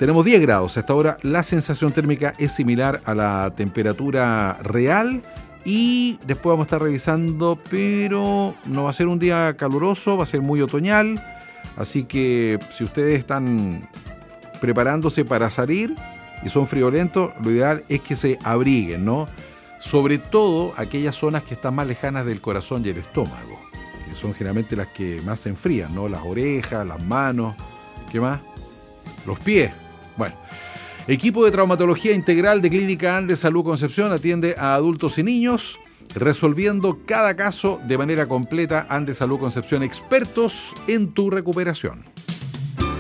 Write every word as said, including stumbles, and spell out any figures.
Tenemos diez grados. Hasta ahora la sensación térmica es similar a la temperatura real. Y después vamos a estar revisando, pero no va a ser un día caluroso, va a ser muy otoñal. Así que si ustedes están preparándose para salir y son friolentos, lo ideal es que se abriguen, ¿no? Sobre todo aquellas zonas que están más lejanas del corazón y el estómago, que son generalmente las que más se enfrían, ¿no? Las orejas, las manos, ¿qué más? Los pies. Bueno. Equipo de Traumatología Integral de Clínica Andes Salud Concepción atiende a adultos y niños, resolviendo cada caso de manera completa. Andes Salud Concepción, expertos en tu recuperación.